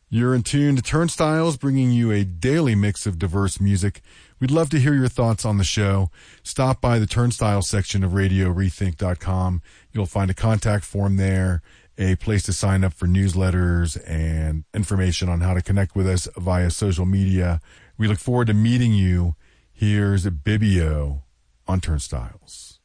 You're in tune to Turnstiles, bringing you a daily mix of diverse music. We'd love to hear your thoughts on the show. Stop by the Turnstile section of RadioRethink.com. You'll find a contact form there, a place to sign up for newsletters, and information on how to connect with us via social media. We look forward to meeting you. Here's Bibio on Turnstiles.